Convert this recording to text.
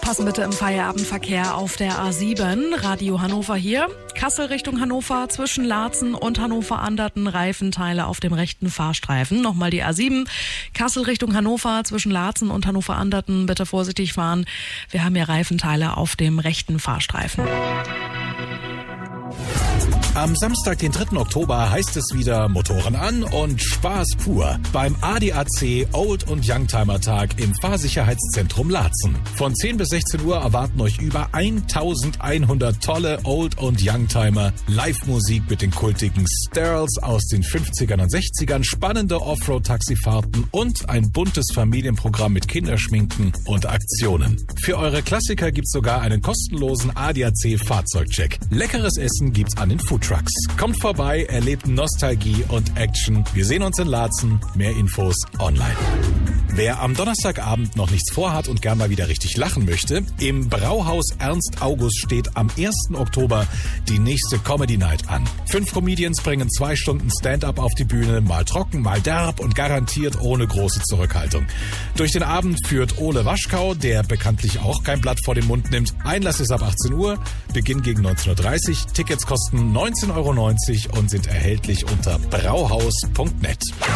Aufpassen bitte im Feierabendverkehr auf der A7. Radio Hannover hier. Kassel Richtung Hannover zwischen Laatzen und Hannover-Anderten Reifenteile auf dem rechten Fahrstreifen. Nochmal die A7. Kassel Richtung Hannover zwischen Laatzen und Hannover-Anderten. Bitte vorsichtig fahren. Wir haben hier Reifenteile auf dem rechten Fahrstreifen. Am Samstag, den 3. Oktober, heißt es wieder Motoren an und Spaß pur beim ADAC Old- und Youngtimer-Tag im Fahrsicherheitszentrum Laatzen. Von 10 bis 16 Uhr erwarten euch über 1100 tolle Old- und Youngtimer, Live-Musik mit den kultigen Sterls aus den 50ern und 60ern, spannende Offroad-Taxifahrten und ein buntes Familienprogramm mit Kinderschminken und Aktionen. Für eure Klassiker gibt's sogar einen kostenlosen ADAC-Fahrzeugcheck. Leckeres Essen gibt's an den Foodtrucks. Kommt vorbei, erlebt Nostalgie und Action. Wir sehen uns in Laatzen. Mehr Infos online. Wer am Donnerstagabend noch nichts vorhat und gern mal wieder richtig lachen möchte, im Brauhaus Ernst August steht am 1. Oktober die nächste Comedy Night an. 5 Comedians bringen 2 Stunden Stand-up auf die Bühne, mal trocken, mal derb und garantiert ohne große Zurückhaltung. Durch den Abend führt Ole Waschkau, der bekanntlich auch kein Blatt vor den Mund nimmt. Einlass ist ab 18 Uhr, Beginn gegen 19.30 Uhr. Tickets kosten 19,90 € und sind erhältlich unter brauhaus.net.